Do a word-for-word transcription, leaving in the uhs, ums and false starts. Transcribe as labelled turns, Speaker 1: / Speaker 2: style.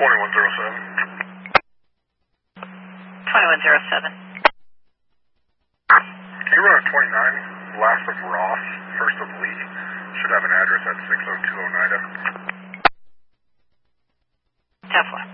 Speaker 1: twenty-one zero seven.
Speaker 2: twenty-one zero seven.
Speaker 1: Can you run a twenty-nine, last of Ross, first of Lee? Should have an address at six oh two Oneida.
Speaker 2: ten four.